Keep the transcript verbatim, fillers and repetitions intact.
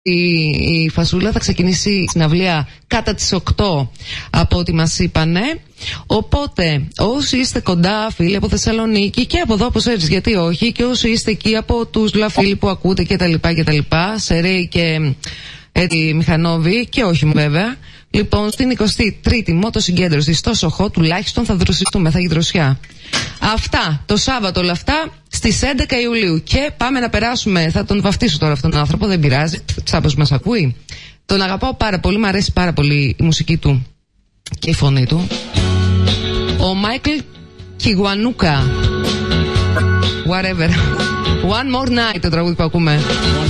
Η, η Φασούλα θα ξεκινήσει η συναυλία κατά τις οκτώ από ό,τι μας είπανε. Οπότε όσοι είστε κοντά, φίλοι από Θεσσαλονίκη και από εδώ από Σέρις, γιατί όχι, και όσοι είστε εκεί από τους λαφίλοι που ακούτε και τα λοιπά και τα λοιπά, Σερέι και έτσι Μηχανόβη και όχι βέβαια. Λοιπόν, στην εικοστή τρίτη μοτοσυγκέντρωση στο Σοχό τουλάχιστον θα δροσιστούμε, θα έχει δροσιά. Αυτά το Σάββατο, όλα αυτά στις έντεκα Ιουλίου. Και πάμε να περάσουμε, θα τον βαφτίσω τώρα αυτόν τον άνθρωπο, δεν πειράζει, Τσάπος μας ακούει. Τον αγαπάω πάρα πολύ, μου αρέσει πάρα πολύ η μουσική του και η φωνή του. Ο Μάικλ Κιγουανούκα, whatever. One More Night, το τραγούδι που ακούμε.